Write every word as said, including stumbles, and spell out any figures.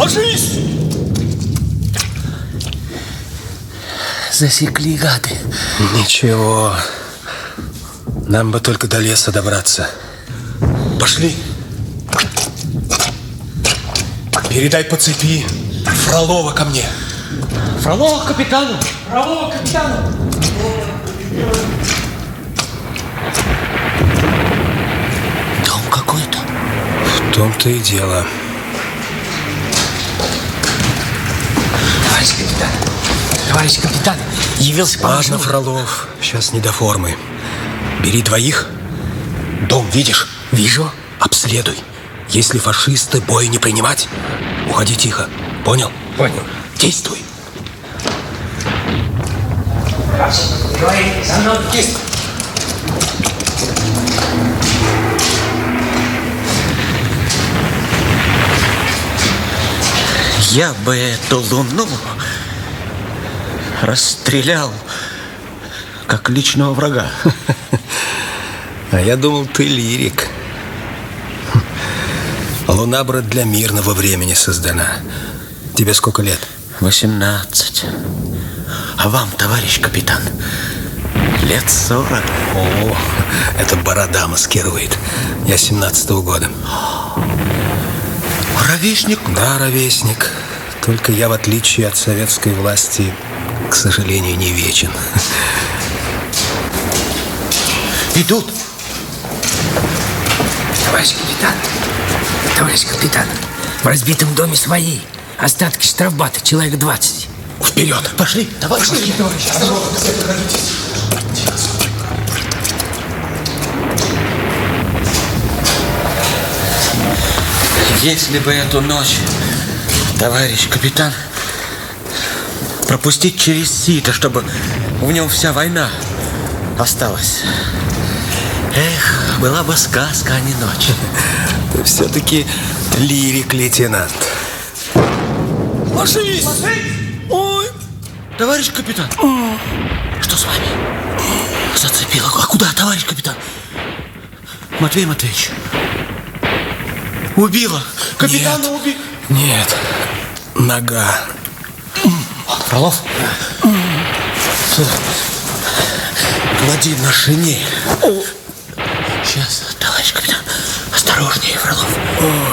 Ложись! Засекли, гады. Ничего. Нам бы только до леса добраться. Пошли. Передай по цепи Фролова ко мне. Фролова к капитану. Фролова к капитану. Дом какой-то. В том-то и дело. Товарищ капитан. Товарищ капитан, явился по Ладно, Фролов, сейчас не до формы. Бери двоих. Дом видишь? Вижу. Обследуй. Если фашисты, бой не принимать. Уходи тихо. Понял? Понял. Действуй. Говори, за мной. Есть. Я бы эту луну расстрелял, как личного врага. А я думал, ты лирик. Луна, брат, для мирного времени создана. Тебе сколько лет? Восемнадцать. А вам, товарищ капитан, лет сорок. О, это борода маскирует. Я семнадцатого года. Ровесник? Да, ровесник. Только я, в отличие от советской власти, к сожалению, не вечен. Идут. Товарищ капитан, товарищ капитан, в разбитом доме свои. Остатки штрафбата, человек двадцать. Вперед! Пошли, товарищ. Пошли, товарищ. Осторожно, без этого родитесь. Если бы эту ночь, товарищ капитан, пропустить через сито, чтобы в нем вся война осталась. Эх, была бы сказка, а не ночь. Ты все-таки лирик, лейтенант. Ложись! Ой, товарищ капитан, что с вами? Зацепило. А куда, товарищ капитан? Матвей Матвеевич. Убила. Капитана убила. Нет, нога. Фролов? Клади на шинель. Сейчас, товарищ капитан. Осторожнее, Фролов.